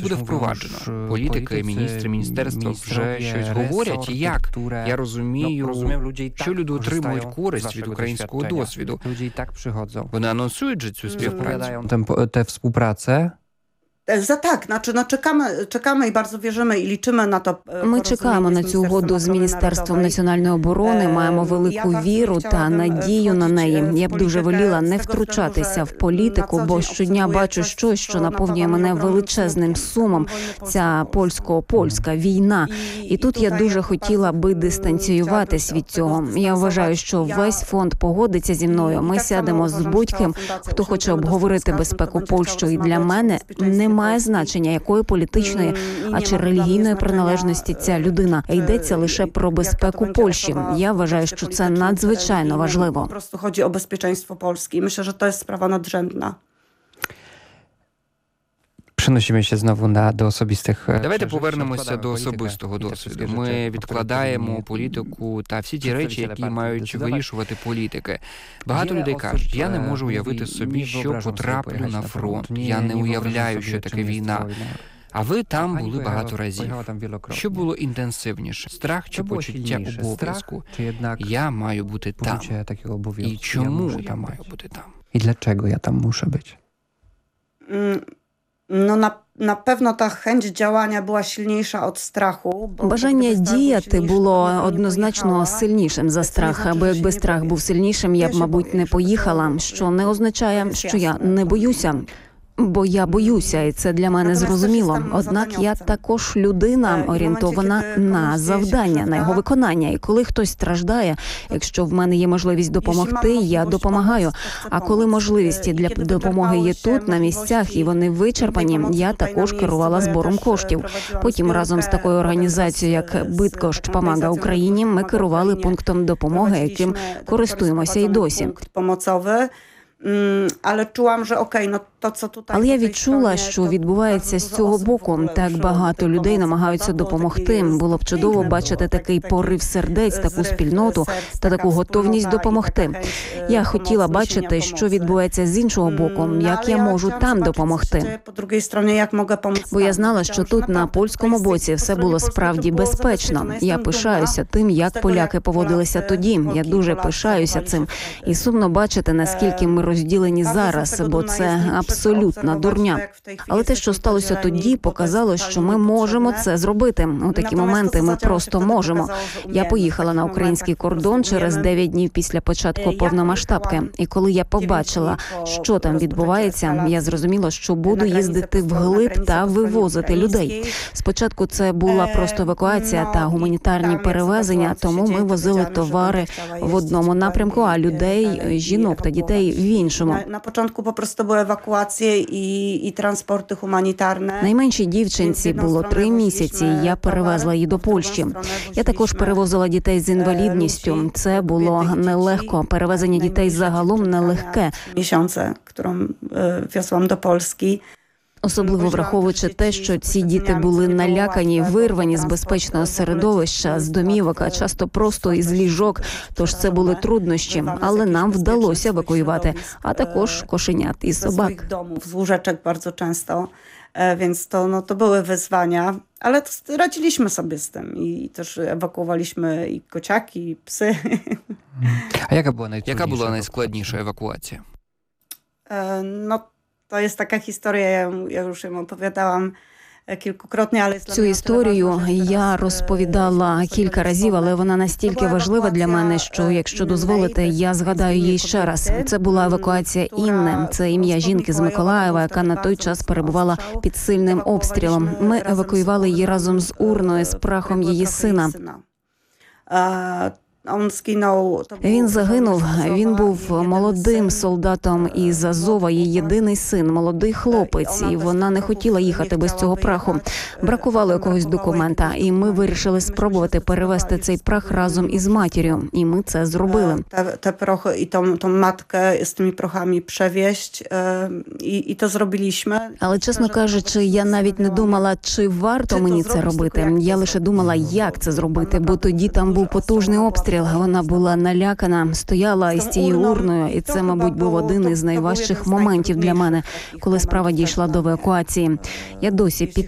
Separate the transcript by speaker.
Speaker 1: буде впроваджено? Політики, міністри, міністерства вже щось говорять? Як? Я розумію, що люди отримують користь від українського досвіду. Вони анонсують же цю співпрацю?
Speaker 2: Tę współpracę.
Speaker 3: Tak, znaczy czekamy i bardzo wierzymy i liczymy na to.
Speaker 4: Ми чекаємо на цю угоду з Міністерством національної оборони, маємо велику віру та надію на неї. Я б дуже воліла не втручатися в політику, бо щодня бачу щось, що наповнює мене величезним сумом. Ця польсько-польська війна. І тут я дуже хотіла би дистанціюватись від цього. Я вважаю, що весь фонд погодиться зі мною. Ми сядемо з будь-ким, хто хоче обговорити безпеку Польщі. І для мене немає значення, якої політичної, а чи релігійної приналежності ця людина. Йдеться лише про безпеку Польщі. Я вважаю, що це надзвичайно важливо.
Speaker 3: Просто chodzi o bezpieczeństwo Polski. Myślę, że to jest sprawa nadrzędna.
Speaker 2: Przenosimy się znowu do osobistych...
Speaker 1: Давайте повернемося до особистого досвіду. Ми відкладаємо політику та всі ті речі, які мають вирішувати політики. Багато людей кажуть, я не можу уявити собі, що потраплю на фронт. Я не уявляю, що таке війна. А ви там були багато разів. Що було інтенсивніше? Страх чи почуття обов'язку? Я маю бути там. І чому я маю бути там?
Speaker 2: I dlaczego ja tam muszę być?
Speaker 3: No na pewno ta chęć działania była silniejsza od strachu.
Speaker 4: Бажання діяти було однозначно сильнішим за страх. Або якби страх був сильнішим, я б, мабуть, не поїхала. Що не означає, що я не боюся. Бо я боюся, і це для мене зрозуміло. Однак я також людина, орієнтована на завдання, на його виконання. І коли хтось страждає, якщо в мене є можливість допомогти, я допомагаю. А коли можливості для допомоги є тут, на місцях, і вони вичерпані, я також керувала збором коштів. Потім разом з такою організацією, як Битгощ Помага Україні, ми керували пунктом допомоги, яким користуємося і досі. Але я відчула, що відбувається з цього боку. Так багато людей намагаються допомогти. Було б чудово бачити такий порив сердець, таку спільноту та таку готовність допомогти. Я хотіла бачити, що відбувається з іншого боку, як я можу там допомогти. Бо я знала, що тут, на польському боці, все було справді безпечно. Я пишаюся тим, як поляки поводилися тоді. Я дуже пишаюся цим. І сумно бачити, наскільки ми розділені зараз, бо це абсолютна дурня. Але те, що сталося тоді, показало, що ми можемо це зробити. У такі моменти ми просто можемо. Я поїхала на український кордон через 9 днів після початку повномасштабки. І коли я побачила, що там відбувається, я зрозуміла, що буду їздити вглиб та вивозити людей. Спочатку це була просто евакуація та гуманітарні перевезення, тому ми возили товари в одному напрямку, а людей, жінок та дітей в іншому.
Speaker 3: На початку просто були евакуації і транспорти гуманітарні.
Speaker 4: Найменшій дівчинці було 3 місяці, я перевезла її до Польщі. Я також перевозила дітей з інвалідністю. Це було нелегко. Перевезення дітей загалом нелегке.
Speaker 3: Місяці, яку везла до Польщі.
Speaker 4: Особливо враховуючи те, що ці діти були налякані, вирвані з безпечного середовища, з домівок, а часто просто із ліжок. Тож це були труднощі, але нам вдалося евакуювати, а також кошенят і собак.
Speaker 3: Z łóżeczek bardzo często, więc to były wyzwania, ale radziliśmy sobie z tym i też ewakuowaliśmy i kociaki, i psy.
Speaker 2: A
Speaker 1: Яка була найскладніша евакуація?
Speaker 3: To jest taka historia, ja już ją opowiadałam kilkukrotnie, ale
Speaker 4: цю історію я розповідала кілька разів, але вона настільки важлива для мене, що, якщо дозволите, я згадаю її ще раз. Це була евакуація Інни. Це ім'я жінки з Миколаєва, яка на той час перебувала під сильним обстрілом. Ми евакуювали її разом з урною з прахом її сина. Він загинув. Він був молодим солдатом із Азова, її єдиний син, молодий хлопець, і вона не хотіла їхати без цього праху. Бракувало якогось документа, і ми вирішили спробувати перевезти цей прах разом із матір'ю, і ми це зробили.
Speaker 3: Te prochy i tą matkę z tymi prochami przewieźć i to zrobiliśmy.
Speaker 4: Але, чесно кажучи, я навіть не думала, чи варто мені це робити. Я лише думала, як це зробити, бо тоді там був потужний обстріл. Вона була налякана, стояла із цією урною, і це, мабуть, був один із найважчих моментів для мене, коли справа дійшла до евакуації. Я досі